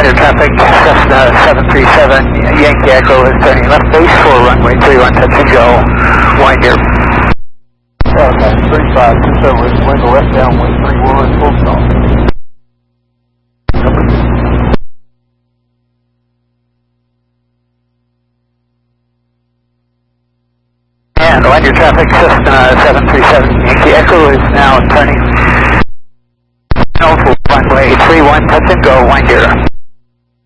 Roger, traffic, Cessna 737, Yankee Echo is turning left base for runway 31, touch and go, wind your. Okay, 35, over, wind left downwind, 31, full stop. And wind your traffic, Cessna 737, Yankee Echo is now turning. No, full runway 31, touch and go, wind your.